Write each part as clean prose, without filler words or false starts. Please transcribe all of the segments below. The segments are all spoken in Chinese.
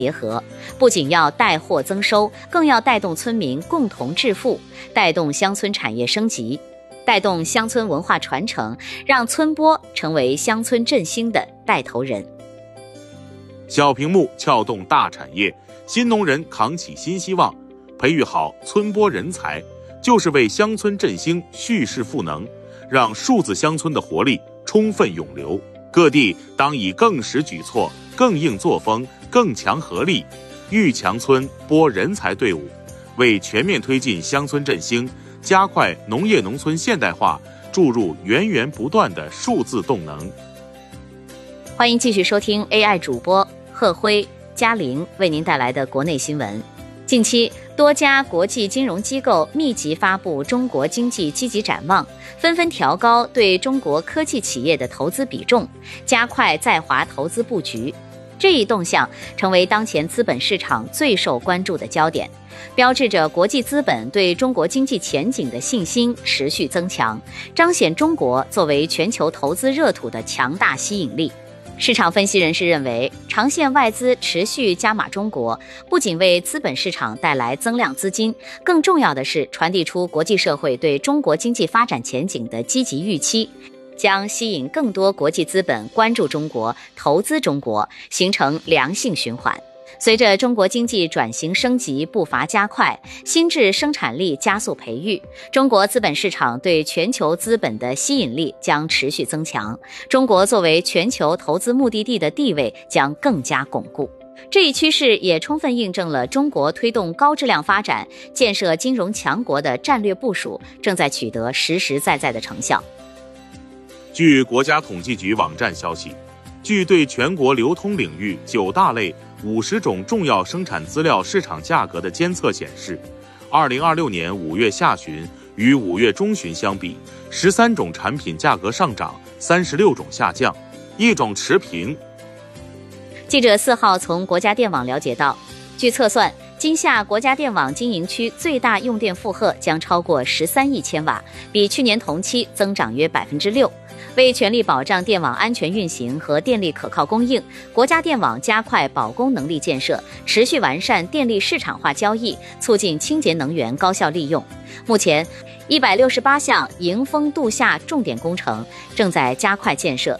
结合，不仅要带货增收，更要带动村民共同致富，带动乡村产业升级，带动乡村文化传承，让村播成为乡村振兴的带头人。 小屏幕撬动大产业，新农人扛起新希望，培育好村播人才，就是为乡村振兴蓄势赋能，让数字乡村的活力充分涌流。各地当以更实举措、更硬作风、更强合力，育强村播人才队伍，为全面推进乡村振兴、加快农业农村现代化注入源源不断的数字动能。 欢迎继续收听 AI 主播贺辉、嘉玲为您带来的国内新闻。近期，多家国际金融机构密集发布中国经济积极展望，纷纷调高对中国科技企业的投资比重，加快在华投资布局。这一动向成为当前资本市场最受关注的焦点，标志着国际资本对中国经济前景的信心持续增强，彰显中国作为全球投资热土的强大吸引力。市场分析人士认为，长线外资持续加码中国，不仅为资本市场带来增量资金，更重要的是传递出国际社会对中国经济发展前景的积极预期，将吸引更多国际资本关注中国、投资中国，形成良性循环。随着中国经济转型升级步伐加快，新质生产力加速培育，中国资本市场对全球资本的吸引力将持续增强，中国作为全球投资目的地的地位将更加巩固。这一趋势也充分印证了中国推动高质量发展、建设金融强国的战略部署正在取得实实在在的成效。 据国家统计局网站消息，据对全国流通领域9大类50种重要生产资料市场价格的监测显示，2026年5月下旬与5月中旬相比，13种产品价格上涨，36种下降，1种持平。 记者4号从国家电网了解到，据测算，今夏国家电网经营区最大用电负荷将超过13亿千瓦，比去年同期增长约6%。为全力保障电网安全运行和电力可靠供应，国家电网加快保供能力建设，持续完善电力市场化交易，促进清洁能源高效利用。目前，168项迎峰度夏重点工程正在加快建设。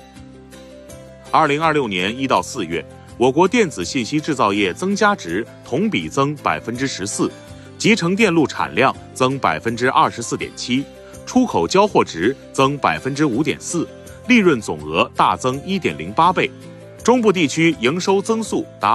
2026年1到4月，我国电子信息制造业增加值同比增14%，集成电路产量增24.7%。出口交货值增5.4%，利润总额大增1.08倍。中部地区营收增速达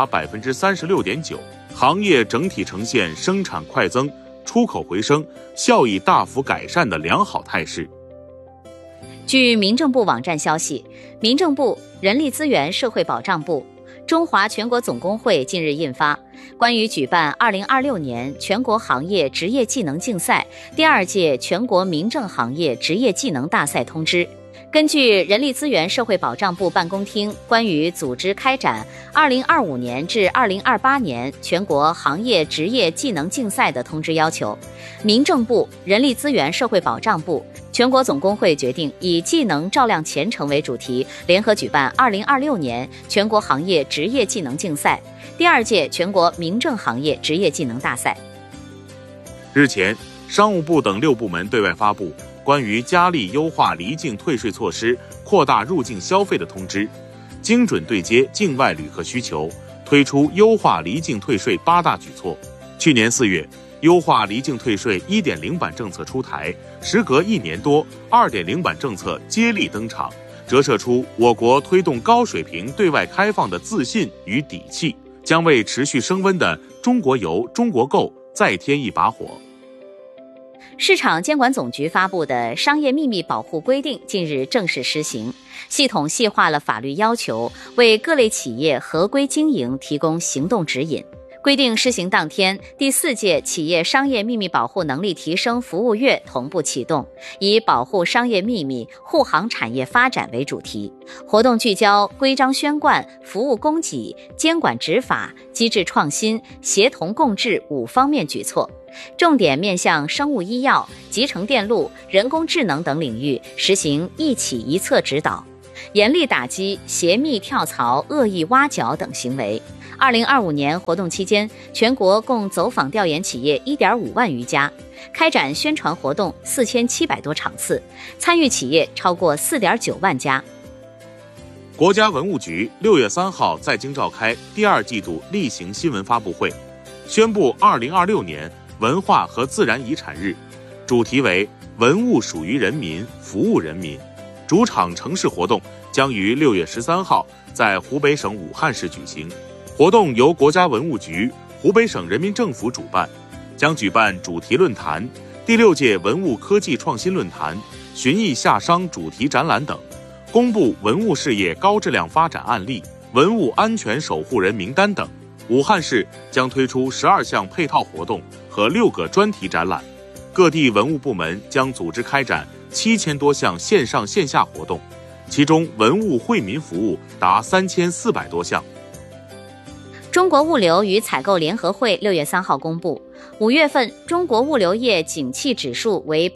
36.9%，行业整体呈现生产快增、出口回升、效益大幅改善的良好态势。 据民政部网站消息，民政部、人力资源社会保障部、中华全国总工会近日印发关于举办2026年全国行业职业技能竞赛第2届全国民政行业职业技能大赛通知。根据人力资源社会保障部办公厅关于组织开展2025年至2028年全国行业职业技能竞赛的通知要求，民政部、人力资源社会保障部、全国总工会决定以技能照亮前程为主题，联合举办2026年全国行业职业技能竞赛第2届全国民政行业职业技能大赛。 日前，商务部等6部门对外发布关于加力优化离境退税措施、扩大入境消费的通知，精准对接境外旅客需求，推出优化离境退税8大举措。去年4月，优化离境退税 1.0 版政策出台，时隔1年多 2.0 版政策接力登场，折射出我国推动高水平对外开放的自信与底气，将为持续升温的中国游、中国购再添一把火。 市场监管总局发布的商业秘密保护规定近日正式施行，系统细化了法律要求，为各类企业合规经营提供行动指引。规定施行当天，第4届企业商业秘密保护能力提升服务月同步启动，以保护商业秘密、护航产业发展为主题。活动聚焦规章宣贯、服务供给、监管执法、机制创新、协同共治5方面举措，重点面向生物医药、集成电路、人工智能等领域实行一企一策指导，严厉打击泄密跳槽、恶意挖角等行为。 2025年活动期间，全国共走访调研企业1.5万余家，开展宣传活动4700多场次，参与企业超过4.9万家。 国家文物局6月3号在京召开第2季度例行新闻发布会，宣布2026年文化和自然遗产日，主题为文物属于人民，服务人民。主场城市活动将于6月13号在湖北省武汉市举行。活动由国家文物局、湖北省人民政府主办，将举办主题论坛、第6届文物科技创新论坛、寻艺夏商主题展览等，公布文物事业高质量发展案例、文物安全守护人名单等。武汉市将推出12项配套活动和6个专题展览，各地文物部门将组织开展7000多项线上线下活动，其中文物惠民服务达3400多项。 中国物流与采购联合会6月3号公布，5月份中国物流业景气指数为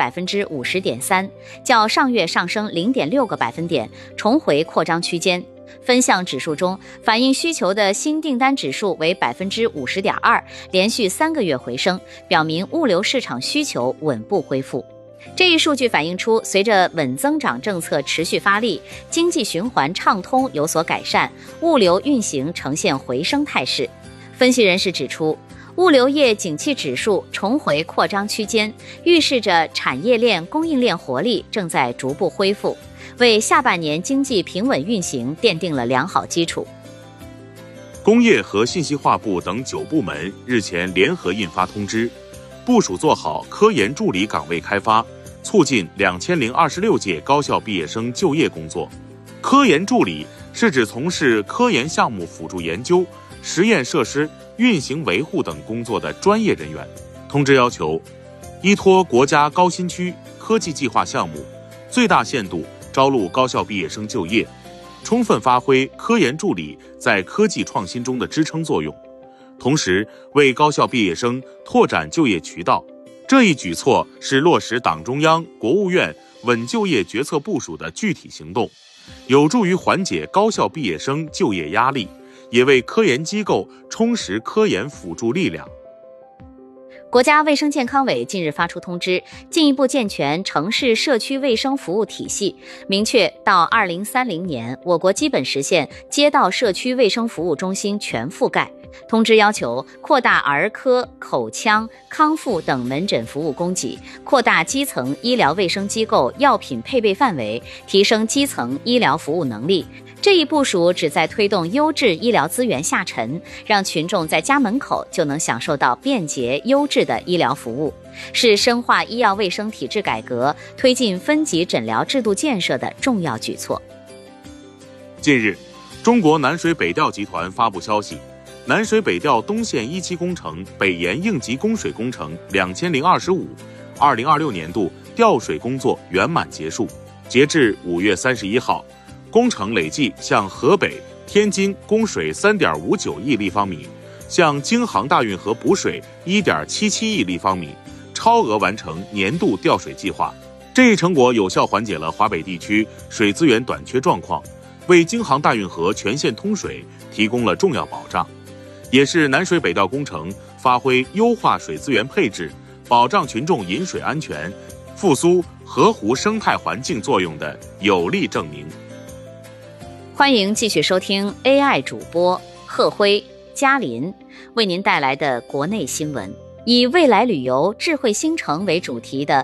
50.3%， 较上月上升 0.6个百分点，重回扩张区间。分项指数中，反映需求的新订单指数为 50.2%， 连续3个月回升，表明物流市场需求稳步恢复。这一数据反映出，随着稳增长政策持续发力，经济循环畅通有所改善，物流运行呈现回升态势。分析人士指出，物流业景气指数重回扩张区间，预示着产业链、供应链活力正在逐步恢复，为下半年经济平稳运行奠定了良好基础。 工业和信息化部等9部门日前联合印发通知，部署做好科研助理岗位开发，促进2026届高校毕业生就业工作。科研助理是指从事科研项目辅助研究、实验设施运行维护等工作的专业人员。通知要求，依托国家高新区科技计划项目，最大限度招录高校毕业生就业，充分发挥科研助理在科技创新中的支撑作用，同时为高校毕业生拓展就业渠道。这一举措是落实党中央、国务院稳就业决策部署的具体行动，有助于缓解高校毕业生就业压力，也为科研机构充实科研辅助力量。 国家卫生健康委近日发出通知，进一步健全城市社区卫生服务体系，明确到2030年，我国基本实现街道社区卫生服务中心全覆盖。通知要求扩大儿科、口腔、康复等门诊服务供给，扩大基层医疗卫生机构药品配备范围，提升基层医疗服务能力。这一部署旨在推动优质医疗资源下沉，让群众在家门口就能享受到便捷优质的医疗服务，是深化医药卫生体制改革、推进分级诊疗制度建设的重要举措。 近日，中国南水北调集团发布消息，南水北调东线1期工程北延应急供水工程2025 2026年度调水工作圆满结束。截至5月31号，工程累计向河北、天津供水3.59亿立方米，向京杭大运河补水1.77亿立方米，超额完成年度调水计划。这一成果有效缓解了华北地区水资源短缺状况，为京杭大运河全线通水提供了重要保障，也是南水北调工程发挥优化水资源配置、保障群众饮水安全、复苏河湖生态环境作用的有力证明。 欢迎继续收听 AI 主播贺辉、嘉林为您带来的国内新闻。以未来旅游智慧新城为主题的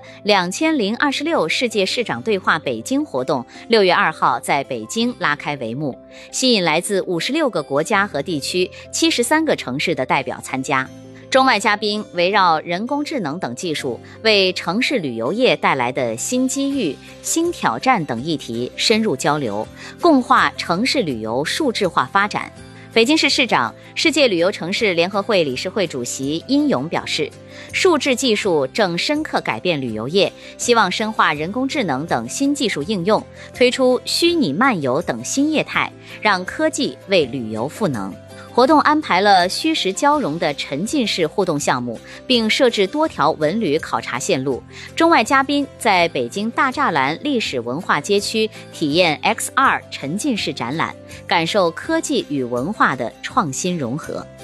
2026世界市长对话北京活动6月2号在北京拉开帷幕，吸引来自56个国家和地区73个城市的代表参加。中外嘉宾围绕人工智能等技术为城市旅游业带来的新机遇、新挑战等议题深入交流，共话城市旅游数字化发展。北京市市长、世界旅游城市联合会理事会主席殷勇表示，数字技术正深刻改变旅游业，希望深化人工智能等新技术应用，推出虚拟漫游等新业态，让科技为旅游赋能。 活动安排了虚实交融的沉浸式互动项目，并设置多条文旅考察线路。中外嘉宾在北京大栅栏历史文化街区体验 XR 沉浸式展览，感受科技与文化的创新融合。